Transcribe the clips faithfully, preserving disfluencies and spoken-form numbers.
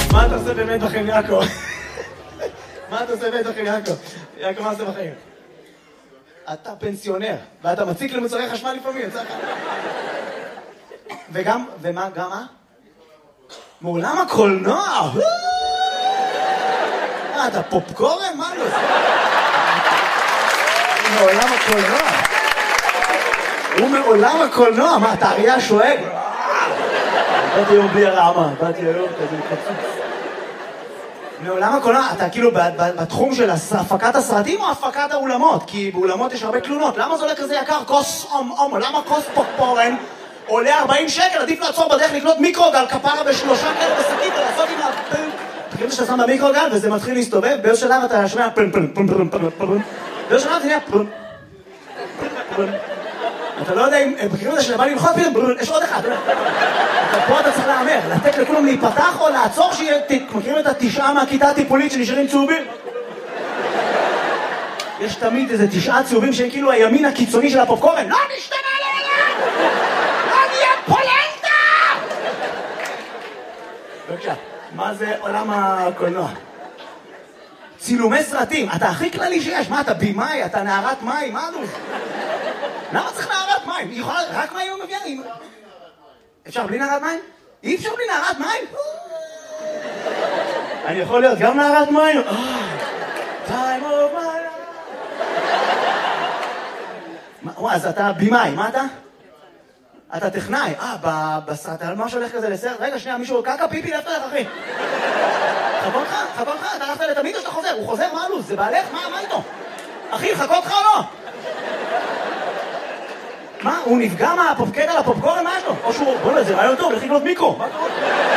מה אתה עושה באמת בחיים, יעקב? מה אתה עושה באמת בחיים, יעקב? יעקב, מה עושה בחיים? אתה פנסיונר, ואתה מציק למוצרי חשמל לפעמים, יצא לך. וגם, ומה, גם מה? מעולם הקולנוע! מה, אתה פופקורן? מה לא? מעולם הקולנוע. הוא מעולם הקולנוע, מה, אתה אריה שואג? באתי היום בלי הרעמה, באתי היום כזה קצוץ. מעולם הקולנוע, אתה כאילו בתחום של הפקת הסרטים או הפקת האולמות? כי באולמות יש הרבה תלונות. למה זה עולה כזה יקר? כוס אום אום, למה כוס פופקורן עולה ארבעים שקל? עדיף לעצור בדרך לקנות מיקרוגל כפרה בשלושה כאלה בשקית ולעשות עם ה... תקראו שאתה שם במיקרוגל וזה מתחיל להסתובב, באיזה שלב אתה שומע פלם פלם פלם פלם פלם פלם, באיזה שלב זה נהיה פלם פלם. אתה לא יודע אם, בקריאות הזה שבא ללחוץ פתאום, יש עוד אחד. פה אתה צריך לאמר, לתת לכולם להיפתח או לעצור שיהיה, מכירים את התשעה מהכיתה הטיפולית שנשארים צהובים? יש תמיד איזה תשעה צהובים שהם כאילו הימין הקיצוני של הפופקורן. לא נשתנה לעולם! לא נהיה פולנטה! בבקשה, מה זה עולם הקולנוע? צילומי סרטים, אתה הכי כללי שיש. מה, אתה בימאי, אתה נערת מים, מה נו? למה צריך נערת מים? היא יכולה, רק מים הוא מביאה? אפשר בלי נערת מים? אי אפשר בלי נערת מים? אני יכול להיות גם נערת מים? time of my life. אז אתה בימאי, מה אתה? אתה טכנאי. אה, בסרט, על מה שהולך כזה לסרט? רגע, שנייה, מישהו קקה פיפי לאפתר לך, אחי. חכו אותך, חכו אותך, אתה הלכת לתמיד או שאתה חוזר? הוא חוזר, מה הלו"ז? זה בעלך? מה איתו? אחי, חכו אותך או לא? מה? הוא נפגע מהפופקט על הפופקורן? מה יש לו? או שהוא... בוא נראה, זה רעיון טוב, לכי לקנות מיקרו. מה קורה?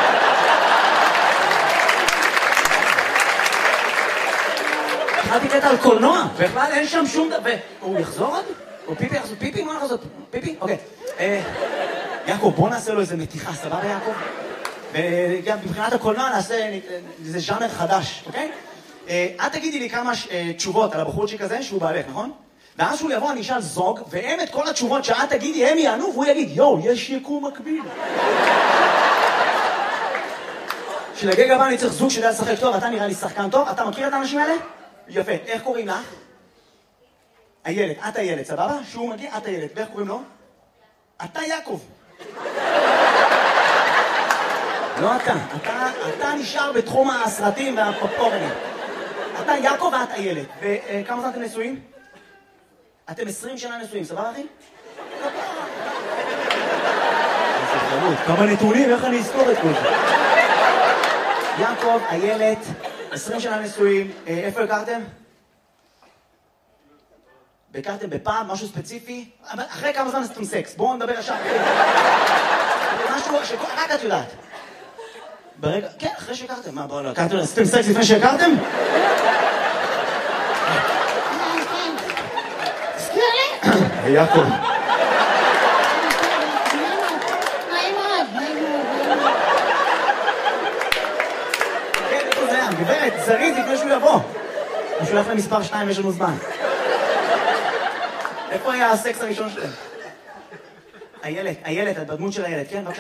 התחלתי קטע על קולנוע, בכלל אין שם שום דבר. הוא יחזור עוד? או פיפי יחזור? פיפי? מה יחזור? פיפי? אוקיי. יעקב, בוא נעשה לו איזה מתיחה, סבבה יעקב? וגם מבחינת הקולנוע נעשה איזה ז'אנר חדש, אוקיי? את תגידי לי כמה תשובות על הבחורצ'יק הזה שהוא בעלך, נכון? ואז שהוא יבוא, אני אשאל זוג, והם את כל התשובות שאת תגידי, הם יענו, והוא יגיד, יואו, יש יקום מקביל. שלגג הבא אני צריך זוג שיודע לשחק טוב, אתה נראה לי שחקן טוב, אתה מכיר את האנשים האלה? יפה, איך קוראים לך? הילד, את הילד, סבבה? שהוא מגיע, את הילד, ואיך קוראים לו? אתה יעקב. לא אתה, אתה, אתה נשאר בתחום הסרטים והפופקורנים. אתה יעקב ואת הילד. וכמה זמן אתם נשואים? אתם עשרים שנה נשואים, סבבה אחי? כמה נתונים, איך אני אזכור את כל זה? יעקב, הילד, עשרים שנה נשואים, איפה הכרתם? הכרתם בפעם, משהו ספציפי? אחרי כמה זמן עשיתם סקס? בואו נדבר ישר. משהו שרק את יודעת. ברגע, כן, אחרי שהכרתם. מה, בואו, הכרתם, עשיתם סקס לפני שהכרתם? תזכיר לי? יעקב. נעים מאוד, נעים מאוד. כן, איפה זה היה? גברת, זריז לפני שהוא יבוא. הוא שולח למספר שתיים, יש לנו זמן. איפה היה הסקס הראשון שלהם? הילד, הילד, את בדמות של הילד, כן?